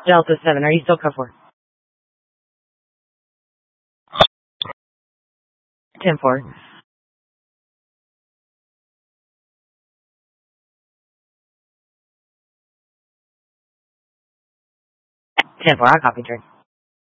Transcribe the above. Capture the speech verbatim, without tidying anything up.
Delta seven, are you still code four? ten four. ten four, I copy, Drake.